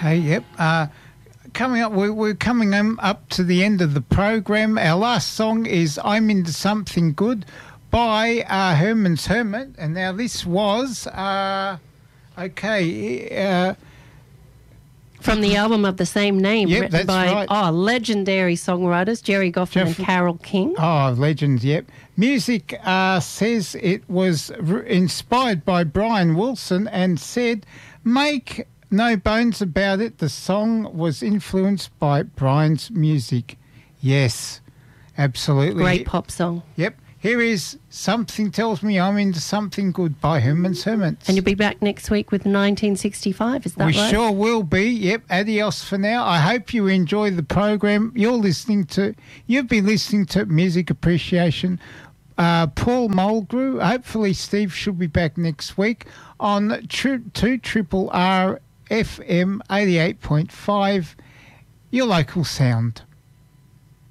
Okay, yep. Coming up, we're coming up to the end of the program. Our last song is "I'm Into Something Good" by Herman's Hermit, and now this was from the album of the same name, yep, written by legendary songwriters Jerry Goffin and Carole King. Oh, legends, yep. Music says it was inspired by Brian Wilson and said, make no bones about it, the song was influenced by Brian's music. Yes, absolutely. Great pop song. Yep. Here is Something Tells Me I'm Into Something Good by Herman's Hermits. And you'll be back next week with 1965, is that right? We sure will be. Yep. Adios for now. I hope you enjoy the program. You've been listening to Music Appreciation. Paul Mulgrew. Hopefully Steve should be back next week on 2RRR FM 88.5, your local sound.